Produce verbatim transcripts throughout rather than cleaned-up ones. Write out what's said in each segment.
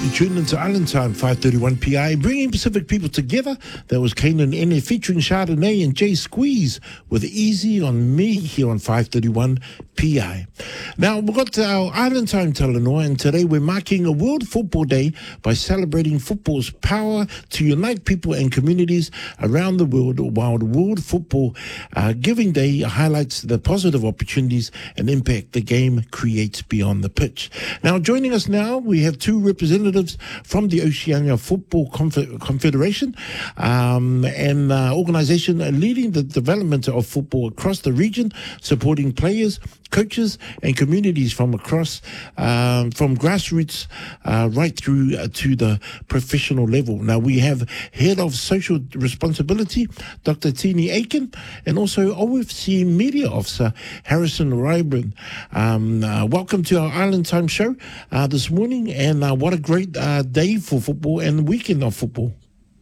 You tuned into Island Time, five thirty-one P I, bringing Pacific people together. That was Kanan Ene featuring Chardonnay and Jay Squeeze with Easy on Me here on five thirty-one P I. Now, we've got our Island Time Talanoa, and today we're marking a World Football Day by celebrating football's power to unite people and communities around the world, while the World Football uh, Giving Day highlights the positive opportunities and impact the game creates beyond the pitch. Now, joining us now, we have two representatives from the Oceania Football Conf- Confederation, um, an uh, organisation leading the development of football across the region, supporting players, coaches and communities from across, um, from grassroots uh, right through uh, to the professional level. Now, we have Head of Social Responsibility, Doctor Tini Aiken, and also O F C Media Officer, Harrison Ryburn. Um, uh, welcome to our Island Time show uh, this morning, and uh, what a great uh, day for football and weekend of football.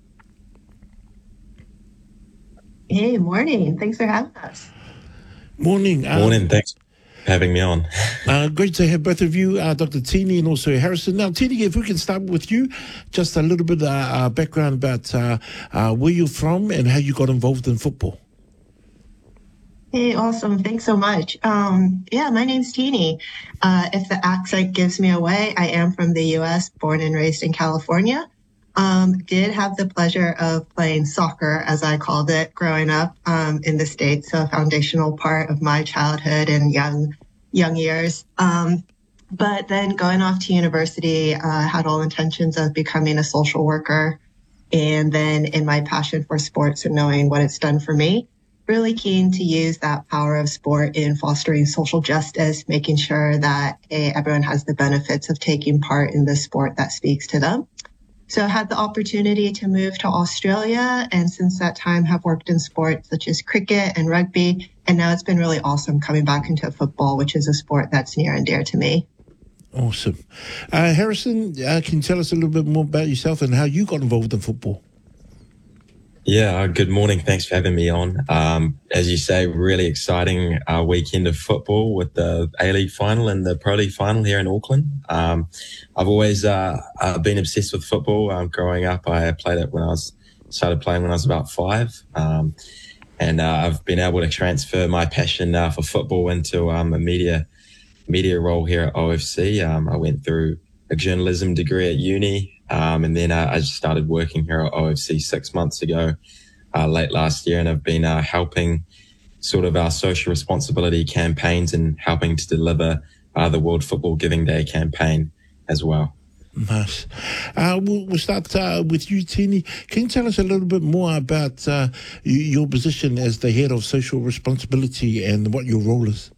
Hey, morning. Thanks for having us. Morning. Uh, Morning. Thanks for having me on. uh, great to have both of you, uh, Doctor Tini and also Harrison. Now, Tini, if we can start with you, just a little bit of uh, uh, background about uh, uh, where you're from and how you got involved in football. Hey, awesome. Thanks so much. Um, yeah, my name's Tini. Uh, if the accent gives me away, I am from the U S, born and raised in California. Um, did have the pleasure of playing soccer, as I called it, growing up um, in the States, so a foundational part of my childhood and young young years. Um, but then going off to university, I uh, had all intentions of becoming a social worker. And then in my passion for sports and knowing what it's done for me, really keen to use that power of sport in fostering social justice, making sure that hey, everyone has the benefits of taking part in the sport that speaks to them. So I had the opportunity to move to Australia, and since that time have worked in sports such as cricket and rugby, and now it's been really awesome coming back into football, which is a sport that's near and dear to me. Awesome. Uh, Harrison, uh, can you tell us a little bit more about yourself and how you got involved in football? Yeah, good morning. Thanks for having me on. Um, as you say, really exciting uh, weekend of football with the A-League final and the Pro League final here in Auckland. Um, I've always uh, uh, been obsessed with football. Um, growing up, I played it when I was started playing when I was about five, um, and uh, I've been able to transfer my passion uh, for football into um, a media media role here at O F C. Um, I went through a journalism degree at uni. Um, and then uh, I just started working here at O F C six months ago, uh, late last year, and I've been uh, helping sort of our social responsibility campaigns and helping to deliver uh, the World Football Giving Day campaign as well. Nice. Uh, we'll, we'll start uh, with you, Tini. Can you tell us a little bit more about uh, your position as the Head of Social Responsibility and what your role is?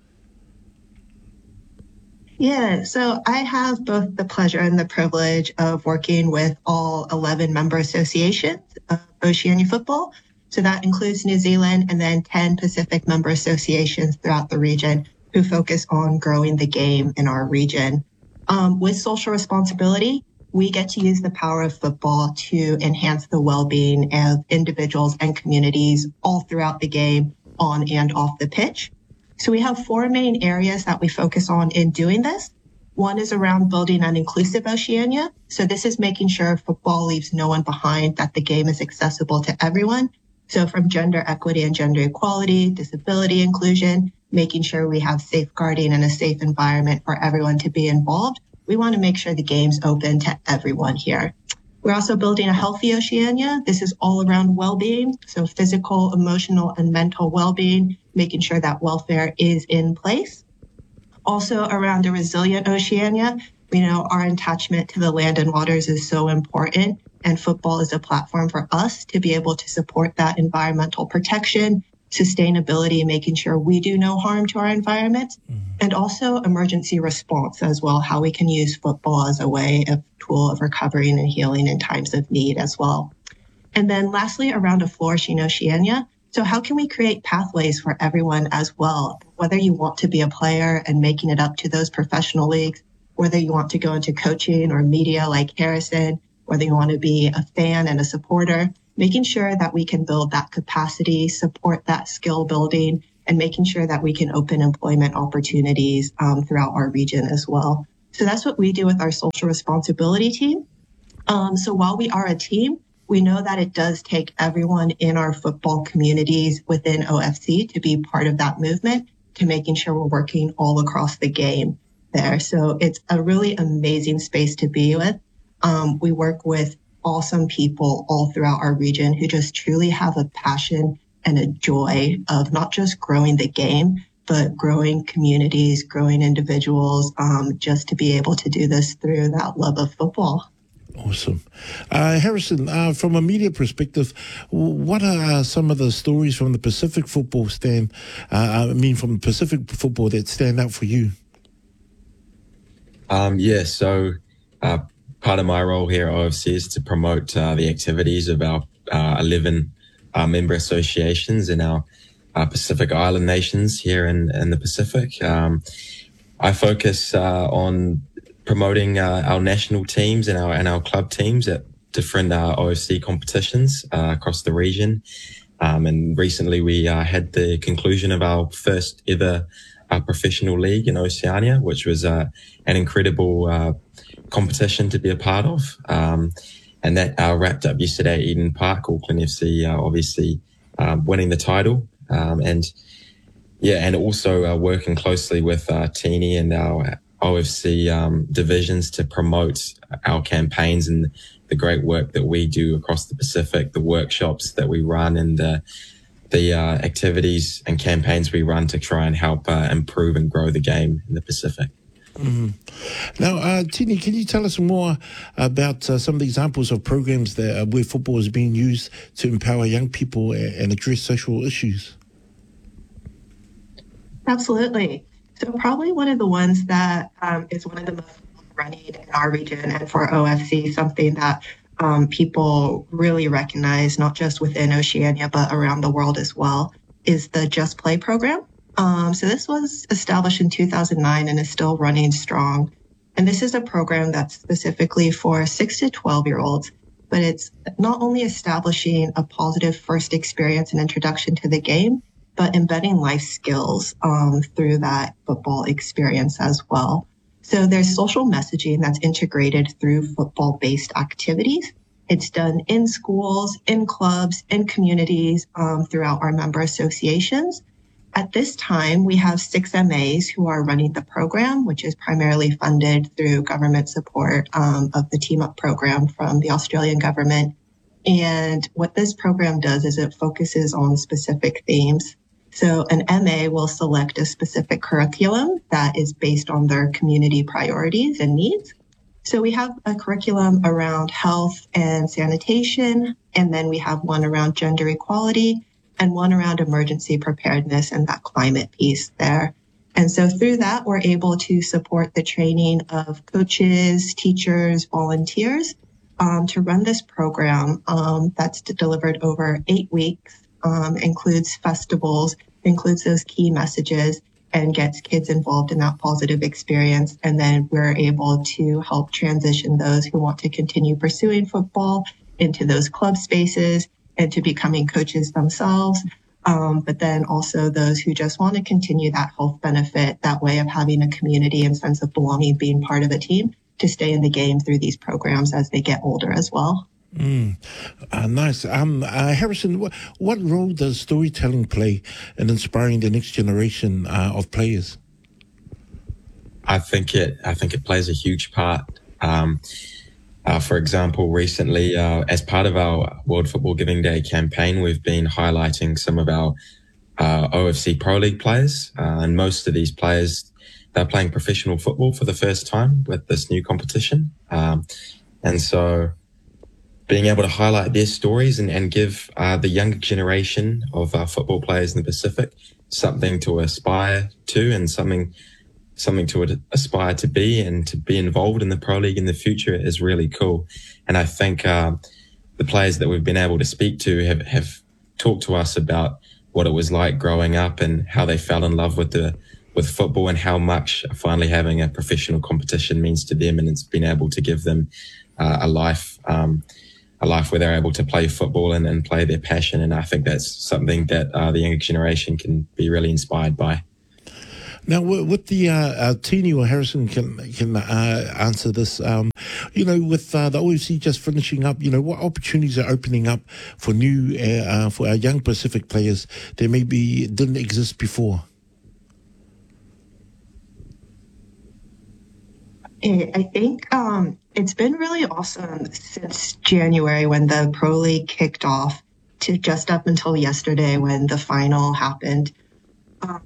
Yeah, so I have both the pleasure and the privilege of working with all eleven member associations of Oceania Football. So that includes New Zealand and then ten Pacific member associations throughout the region who focus on growing the game in our region. Um, with social responsibility, we get to use the power of football to enhance the well-being of individuals and communities all throughout the game, on and off the pitch. So we have four main areas that we focus on in doing this. One is around building an inclusive Oceania. So this is making sure football leaves no one behind, that the game is accessible to everyone. So from gender equity and gender equality, disability inclusion, making sure we have safeguarding and a safe environment for everyone to be involved. We want to make sure the game's open to everyone here. We're also building a healthy Oceania. This is all around well-being, so physical, emotional, and mental well-being, making sure that welfare is in place. Also around a resilient Oceania, you know, our attachment to the land and waters is so important, and football is a platform for us to be able to support that environmental protection, sustainability, making sure we do no harm to our environment, mm-hmm. and also emergency response as well, how we can use football as a way of tool of recovering and healing in times of need as well. And then lastly, around a flourishing Oceania. So how can we create pathways for everyone as well? Whether you want to be a player and making it up to those professional leagues, whether you want to go into coaching or media like Harrison, whether you want to be a fan and a supporter, making sure that we can build that capacity, support that skill building, and making sure that we can open employment opportunities um, throughout our region as well. So that's what we do with our social responsibility team. Um, so while we are a team, we know that it does take everyone in our football communities within O F C to be part of that movement, to making sure we're working all across the game there. So it's a really amazing space to be with. Um, we work with awesome people all throughout our region who just truly have a passion and a joy of not just growing the game, but growing communities, growing individuals, um, just to be able to do this through that love of football. Awesome. Uh, Harrison, uh, from a media perspective, what are some of the stories from the Pacific football stand, uh, I mean from Pacific football that stand out for you? Um, yeah, so uh, part of my role here at O F C is to promote uh, the activities of our uh, eleven uh, member associations in our uh, Pacific Island nations here in, in the Pacific. Um, I focus uh, on promoting uh, our national teams and our and our club teams at different uh, O F C competitions uh, across the region. Um, and recently we uh, had the conclusion of our first ever uh, professional league in Oceania, which was uh, an incredible uh, competition to be a part of. Um, and that uh, wrapped up yesterday at Eden Park, Auckland F C uh, obviously um, winning the title. Um, and yeah, and also uh, working closely with uh, Teeny and our O F C um, divisions to promote our campaigns and the great work that we do across the Pacific, the workshops that we run, and the, the uh, activities and campaigns we run to try and help uh, improve and grow the game in the Pacific. Mm-hmm. Now, uh, Teeny, can you tell us more about uh, some of the examples of programs that uh, where football is being used to empower young people and, and address social issues? Absolutely. So probably one of the ones that um, is one of the most running in our region and for O F C, something that um, people really recognize, not just within Oceania, but around the world as well, is the Just Play program. Um, so this was established in two thousand nine and is still running strong. And this is a program that's specifically for six to twelve year olds, but it's not only establishing a positive first experience and introduction to the game, but embedding life skills um, through that football experience as well. So there's social messaging that's integrated through football-based activities. It's done in schools, in clubs, in communities, um, throughout our member associations. At this time, we have six M As who are running the program, which is primarily funded through government support um, of the Team Up program from the Australian government. And what this program does is it focuses on specific themes. So an M A will select a specific curriculum that is based on their community priorities and needs. So we have a curriculum around health and sanitation, and then we have one around gender equality and one around emergency preparedness and that climate piece there. And so through that, we're able to support the training of coaches, teachers, volunteers um, to run this program um, that's delivered over eight weeks. Um, includes festivals, includes those key messages, and gets kids involved in that positive experience. And then we're able to help transition those who want to continue pursuing football into those club spaces and to becoming coaches themselves. Um, but then also those who just want to continue that health benefit, that way of having a community and sense of belonging, being part of a team, to stay in the game through these programs as they get older as well. Mm. Uh, nice. Um, uh, Harrison, what, what role does storytelling play in inspiring the next generation uh, of players? I think it. I think it plays a huge part. Um, uh, for example, recently, uh, as part of our World Football Giving Day campaign, we've been highlighting some of our uh, O F C Pro League players, uh, and most of these players, they're playing professional football for the first time with this new competition, um, and so. Being able to highlight their stories and, and give uh, the younger generation of uh, football players in the Pacific something to aspire to and something something to aspire to be and to be involved in the Pro League in the future is really cool. And I think uh, the players that we've been able to speak to have, have talked to us about what it was like growing up and how they fell in love with the with football and how much finally having a professional competition means to them, and it's been able to give them uh, a life um, a life where they're able to play football and, and play their passion. And I think that's something that uh, the younger generation can be really inspired by. Now, with the uh, uh, Teeny or Harrison can can uh, answer this. Um, you know, with uh, the O F C just finishing up, you know, what opportunities are opening up for new, uh, uh, for our young Pacific players that maybe didn't exist before? I think um, it's been really awesome since January when the Pro League kicked off to just up until yesterday when the final happened. Um,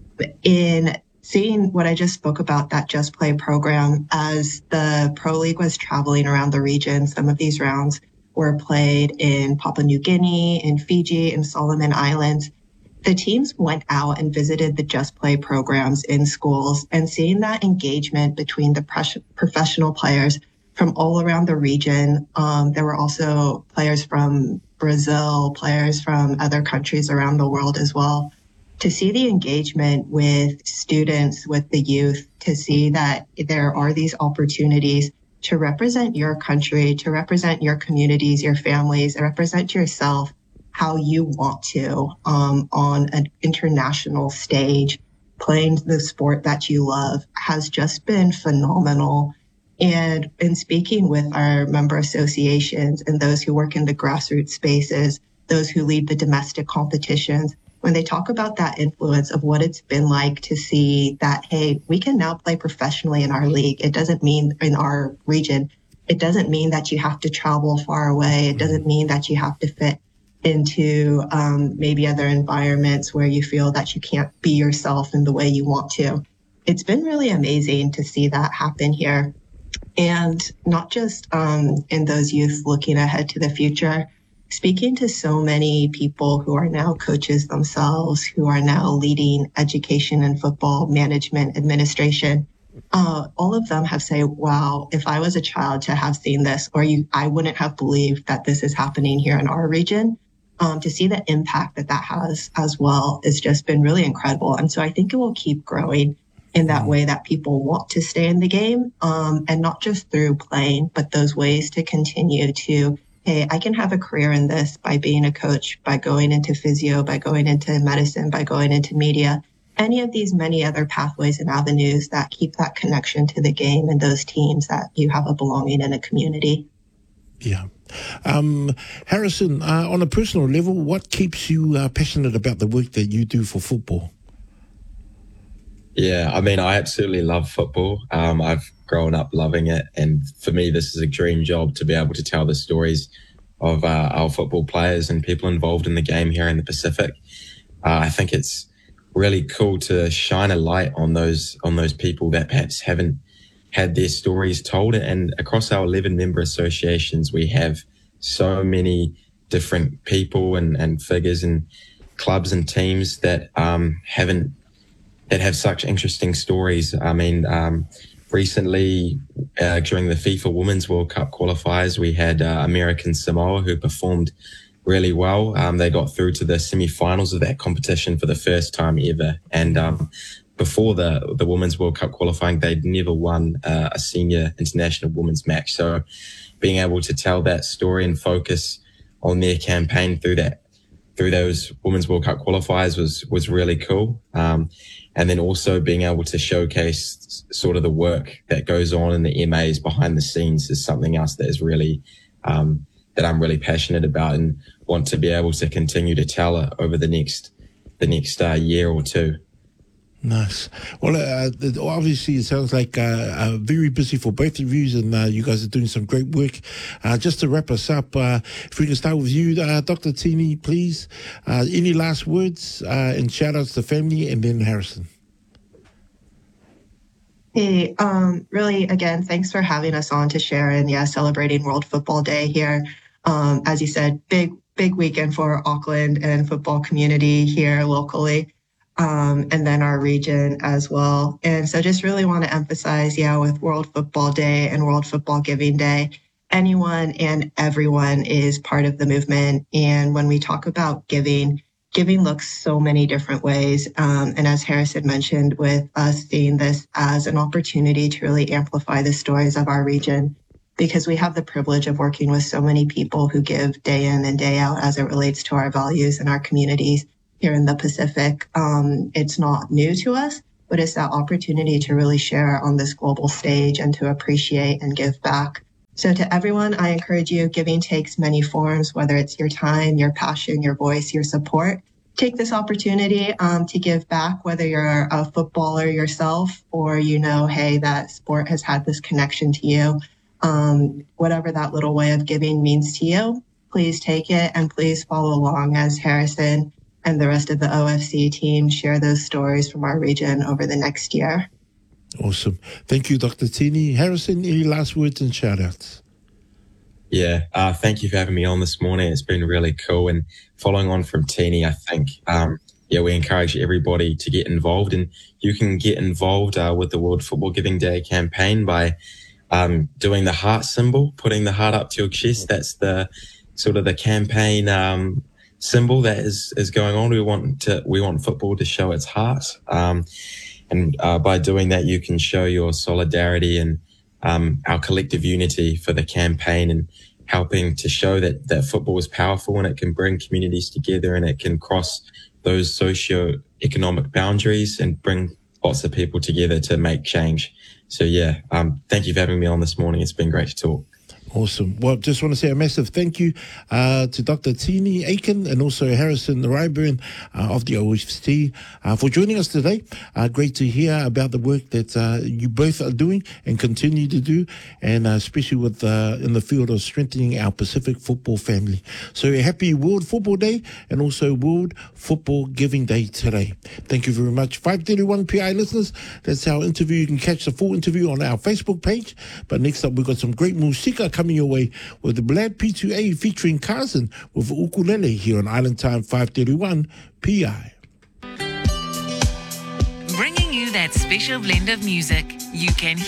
in seeing what I just spoke about, that Just Play program, as the Pro League was traveling around the region, some of these rounds were played in Papua New Guinea, in Fiji, in Solomon Islands. The teams went out and visited the Just Play programs in schools, and seeing that engagement between the pres- professional players from all around the region. Um, there were also players from Brazil, players from other countries around the world as well. To see the engagement with students, with the youth, to see that there are these opportunities to represent your country, to represent your communities, your families, represent yourself how you want to um, on an international stage, playing the sport that you love, has just been phenomenal. And in speaking with our member associations and those who work in the grassroots spaces, those who lead the domestic competitions, when they talk about that influence of what it's been like to see that, hey, we can now play professionally in our league. It doesn't mean in our region. It doesn't mean that you have to travel far away. It doesn't mean that you have to fit into um, maybe other environments where you feel that you can't be yourself in the way you want to. It's been really amazing to see that happen here. And not just um, in those youth looking ahead to the future, speaking to so many people who are now coaches themselves, who are now leading education and football management administration. Uh, all of them have said, wow, if I was a child to have seen this, or you, I wouldn't have believed that this is happening here in our region. Um, to see the impact that that has as well has just been really incredible. And so I think it will keep growing in that way that people want to stay in the game, um, and not just through playing, but those ways to continue to, hey, I can have a career in this by being a coach, by going into physio, by going into medicine, by going into media, any of these many other pathways and avenues that keep that connection to the game and those teams that you have a belonging in a community. Yeah. Um, Harrison, uh, on a personal level, what keeps you uh, passionate about the work that you do for football? Yeah, I mean, I absolutely love football. Um, I've grown up loving it. And for me, this is a dream job to be able to tell the stories of uh, our football players and people involved in the game here in the Pacific. Uh, I think it's really cool to shine a light on those on those people that perhaps haven't had their stories told. And across our eleven member associations, we have so many different people and, and figures and clubs and teams that um, haven't, that have such interesting stories. I mean, um, recently uh, during the FIFA Women's World Cup qualifiers, we had uh, American Samoa who performed really well. Um, they got through to the semi-finals of that competition for the first time ever. And um, before the the Women's World Cup qualifying, they'd never won uh, a senior international women's match. So being able to tell that story and focus on their campaign through that, through those Women's World Cup qualifiers was, was really cool. Um, and then also being able to showcase sort of the work that goes on in the M As behind the scenes is something else that is really, um, that I'm really passionate about and want to be able to continue to tell it over the next, the next uh, year or two. Nice. Well, uh, obviously, it sounds like uh, uh, very busy for both of you, and uh, you guys are doing some great work. Uh, just to wrap us up, uh, if we can start with you, uh, Doctor Tini, please. Uh, any last words uh, and shout-outs to family, and then Harrison. Hey, um, really, again, thanks for having us on to share and, yeah, celebrating World Football Day here. Um, as you said, big, big weekend for Auckland and football community here locally. Um, and then our region as well. And so just really want to emphasize, yeah, with World Football Day and World Football Giving Day, anyone and everyone is part of the movement. And when we talk about giving, giving looks so many different ways. Um, and as Harrison mentioned, with us seeing this as an opportunity to really amplify the stories of our region, because we have the privilege of working with so many people who give day in and day out as it relates to our values and our communities here in the Pacific. Um, it's not new to us, but it's that opportunity to really share on this global stage and to appreciate and give back So to everyone, I encourage you, giving takes many forms, whether it's your time, your passion, your voice, your support. Take this opportunity um, to give back, whether you're a footballer yourself or you know, hey, that sport has had this connection to you. Um, whatever that little way of giving means to you, please take it and please follow along as Harrison and the rest of the O F C team share those stories from our region over the next year. Awesome. Thank you, Doctor Tini. Harrison, any last words and shout outs? Yeah, uh, thank you for having me on this morning. It's been really cool. And following on from Tini, I think, um, yeah, we encourage everybody to get involved. And you can get involved uh, with the World Football Giving Day campaign by um, doing the heart symbol, putting the heart up to your chest. That's the sort of the campaign um, symbol that is, is going on. We want to, we want football to show its heart. Um, and uh, by doing that, you can show your solidarity and Um, our collective unity for the campaign and helping to show that, that football is powerful and it can bring communities together and it can cross those socio-economic boundaries and bring lots of people together to make change. So, yeah, um, thank you for having me on this morning. It's been great to talk. Awesome. Well, just want to say a massive thank you uh, to Doctor Tini Aiken and also Harrison Ryburn uh, of the O F C uh, for joining us today. Uh, great to hear about the work that uh, you both are doing and continue to do, and uh, especially with uh, in the field of strengthening our Pacific football family. So happy World Football Day and also World Football Giving Day today. Thank you very much. five thirty-one P I listeners, that's our interview. You can catch the full interview on our Facebook page. But next up, we've got some great musika coming your way with the Blad P two A featuring Carson with ukulele here on Island Time five thirty-one P I. Bringing you that special blend of music you can